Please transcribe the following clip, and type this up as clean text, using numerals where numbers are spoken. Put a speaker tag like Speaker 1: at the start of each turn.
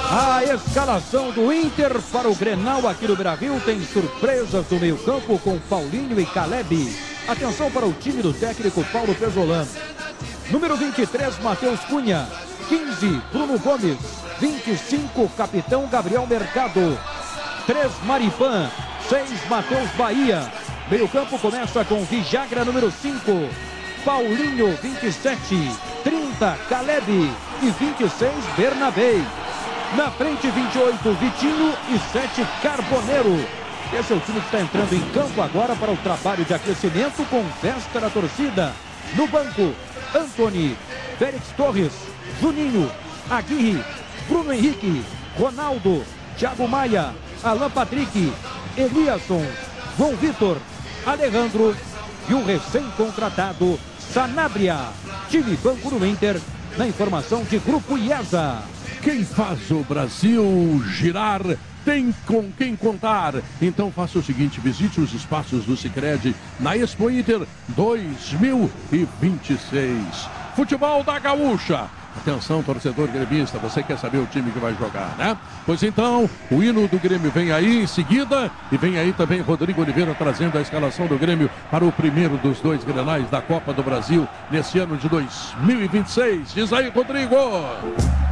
Speaker 1: A escalação do Inter para o Grenal aqui no Beira-Rio tem surpresas do meio-campo com Paulinho e Caleb. Atenção para o time do técnico Paulo Pesolano. Número 23, Matheus Cunha. 15, Bruno Gomes. 25, capitão Gabriel Mercado. 3, Maripan. 6, Matheus Bahia. Meio-campo começa com Vijagra, número 5. Paulinho, 27. 30, Caleb. E 26, Bernabé. Na frente, 28, Vitinho e 7, Carboneiro. Esse é o time que está entrando em campo agora para o trabalho de aquecimento com festa da torcida. No banco, Antony, Félix Torres, Juninho, Aguirre, Bruno Henrique, Ronaldo, Thiago Maia, Alan Patrick, Eliasson, João Vitor, Alejandro e o recém-contratado Sanabria. Time banco do Inter, na informação de Grupo IESA.
Speaker 2: Quem faz o Brasil girar tem com quem contar. Então faça o seguinte, visite os espaços do Sicredi na Expo Inter 2026. Futebol da Gaúcha. Atenção, torcedor gremista, você quer saber o time que vai jogar, né? Pois então, o hino do Grêmio vem aí em seguida e vem aí também Rodrigo Oliveira trazendo a escalação do Grêmio para o primeiro dos 2 Grenais da Copa do Brasil nesse ano de 2026. Diz aí, Rodrigo!